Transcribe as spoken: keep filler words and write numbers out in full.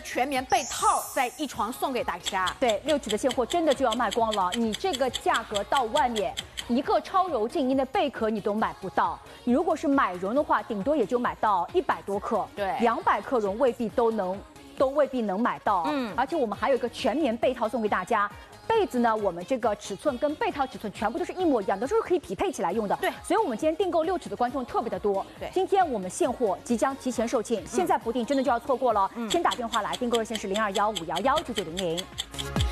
全棉被套在一床送给大家。 对，六指的现货真的就要卖光了，你这个价格到外面，一个超柔静音的贝壳你都买不到。你如果是买绒的话，顶多也就买到一百多克， 对， 两百克绒未必都能，都未必能买到。嗯，而且我们还有一个全棉被套送给大家。被子呢，我们这个尺寸跟被套尺寸全部都是一模一样的，都是可以匹配起来用的。 对， 所以我们今天订购六尺的观众特别的多。 对， 今天我们现货即将提前售罄，现在不订真的就要错过了。嗯、先打电话来，订购热线是零二幺五幺幺九九零零。